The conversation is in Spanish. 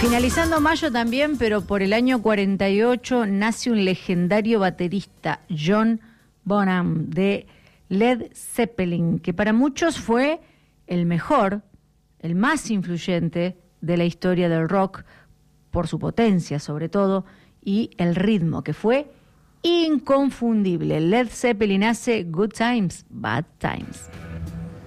Finalizando mayo también, pero por el año 48, nace un legendario baterista, John Bonham, de Led Zeppelin, que para muchos fue el mejor, el más influyente de la historia del rock, por su potencia sobre todo, y el ritmo, que fue inconfundible. Led Zeppelin hace Good Times, Bad Times.